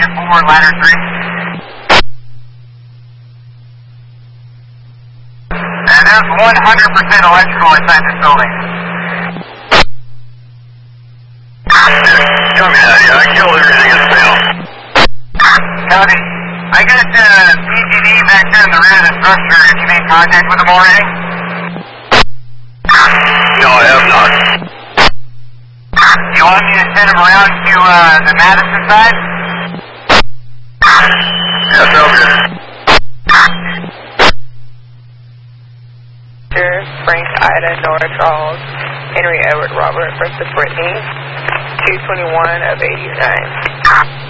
engine 4, ladder 3. And there's 100% electrical inside this building. Copy that, yeah, I killed everything in the mail. Copy. I got PGD back there in the rear of the structure. Have you made contact with them already? No, I have not. Do you want me to send them around to the Madison side? Yeah, sounds good. Frank, Ida, Nora, Charles, Henry, Edward, Robert, Princess Brittany, 221 of 89.